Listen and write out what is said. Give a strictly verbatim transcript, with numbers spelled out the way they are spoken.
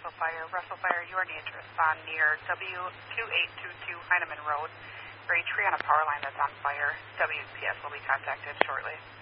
Russell Fire. Russell Fire, you are needed to respond near W two eight two two Heineman Road for a tree on a power line that's on fire. W P S will be contacted shortly.